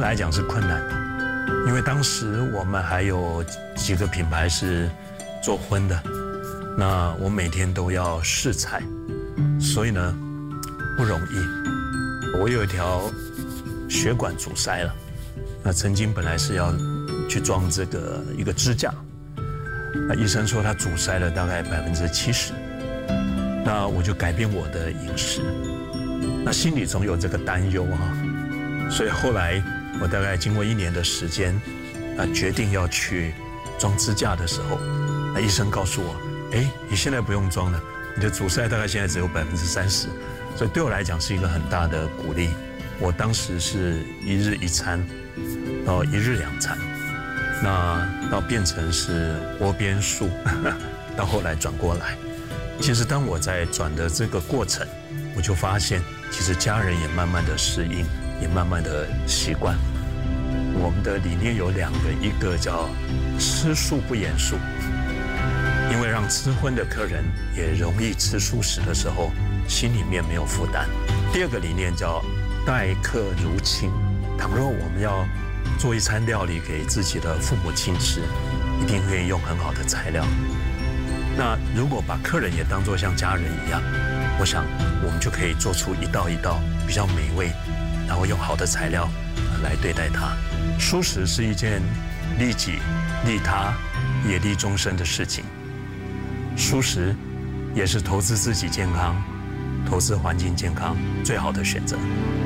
来讲是困难的，因为当时我们还有几个品牌是做荤的，那我每天都要试菜，所以呢不容易。我有一条血管阻塞了，那曾经本来是要去装这个一个支架，那医生说它阻塞了大概70%，那我就改变我的饮食，那心里总有这个担忧啊，所以后来我大概经过1年的时间，决定要去装支架的时候，那医生告诉我，你现在不用装了，你的阻塞大概现在只有30%，所以对我来讲是一个很大的鼓励。我当时是1日1餐，到1日2餐，那到变成是窝边素，到后来转过来。其实当我在转的这个过程，我就发现，其实家人也慢慢的适应，也慢慢的习惯。我们的理念有2个，一个叫吃素不言素，因为让吃荤的客人也容易吃素食的时候，心里面没有负担。第2个理念叫待客如亲，倘若我们要做一餐料理给自己的父母亲吃，一定会用很好的材料。那如果把客人也当作像家人一样，我想我们就可以做出一道一道比较美味，然后用好的材料来对待它。素食是一件利己、利他也利众生的事情，素食也是投资自己健康、投资环境健康最好的选择。